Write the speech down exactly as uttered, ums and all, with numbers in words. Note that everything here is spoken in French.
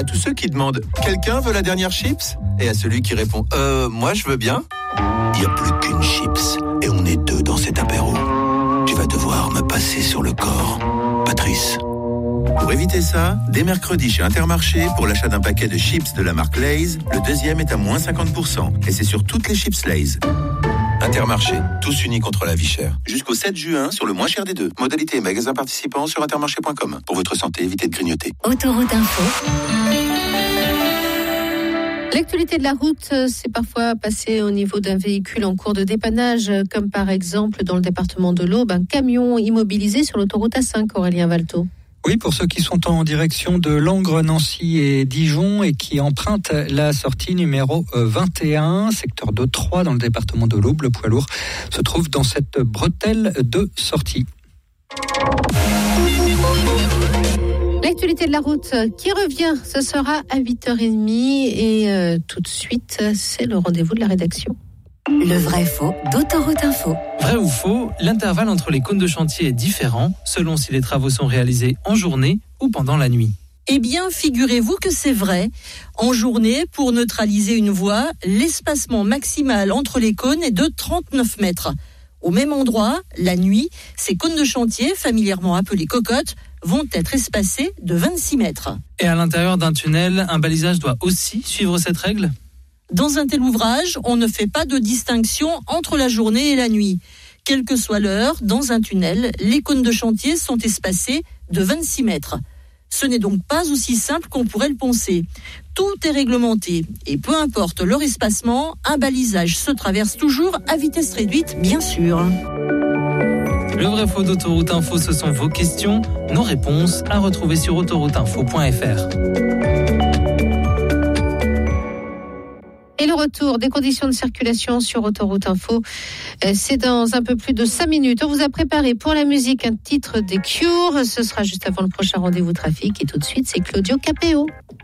À tous ceux qui demandent « Quelqu'un veut la dernière chips ?» et à celui qui répond « Euh, moi je veux bien ?» Il n'y a plus qu'une chips et on est deux dans cet apéro. Tu vas devoir me passer sur le corps, Patrice. Pour éviter ça, dès mercredi chez Intermarché, pour l'achat d'un paquet de chips de la marque Lay's, le deuxième est à moins cinquante pour cent. Et c'est sur toutes les chips Lay's. Intermarché, tous unis contre la vie chère. Jusqu'au sept juin, sur le moins cher des deux. Modalité et magasin participants sur intermarché point com. Pour votre santé, évitez de grignoter. Autoroute Info. L'actualité de la route, c'est parfois passé au niveau d'un véhicule en cours de dépannage, comme par exemple dans le département de l'Aube, un camion immobilisé sur l'autoroute A cinq, Aurélien Valto. Oui, pour ceux qui sont en direction de Langres, Nancy et Dijon et qui empruntent la sortie numéro vingt et un, secteur de Troyes dans le département de l'Aube, le poids lourd se trouve dans cette bretelle de sortie. L'actualité de la route qui revient, ce sera à huit heures trente et euh, tout de suite, c'est le rendez-vous de la rédaction. Le vrai faux d'Autoroute Info. Vrai ou faux, l'intervalle entre les cônes de chantier est différent selon si les travaux sont réalisés en journée ou pendant la nuit. Eh bien, figurez-vous que c'est vrai. En journée, pour neutraliser une voie, l'espacement maximal entre les cônes est de trente-neuf mètres. Au même endroit, la nuit, ces cônes de chantier, familièrement appelés cocottes, vont être espacés de vingt-six mètres. Et à l'intérieur d'un tunnel, un balisage doit aussi suivre cette règle ? Dans un tel ouvrage, on ne fait pas de distinction entre la journée et la nuit. Quelle que soit l'heure, dans un tunnel, les cônes de chantier sont espacés de vingt-six mètres. Ce n'est donc pas aussi simple qu'on pourrait le penser. Tout est réglementé et peu importe leur espacement, un balisage se traverse toujours à vitesse réduite, bien sûr. Le vrai faux d'Autoroute Info, ce sont vos questions, nos réponses à retrouver sur autoroute info point f r. Et le retour des conditions de circulation sur Autoroute Info, c'est dans un peu plus de cinq minutes. On vous a préparé pour la musique un titre des Cure. Ce sera juste avant le prochain rendez-vous trafic. Et tout de suite, c'est Claudio Capéo.